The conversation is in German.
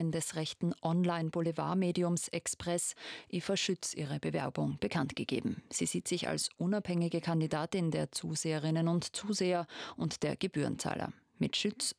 des rechten Online-Boulevardmediums Express, Eva Schütz, ihre Bewerbung bekannt gegeben. Sie sieht sich als unabhängige Kandidatin der Zuseherinnen und Zuseher und der Gebührenzahler. Mit Schütz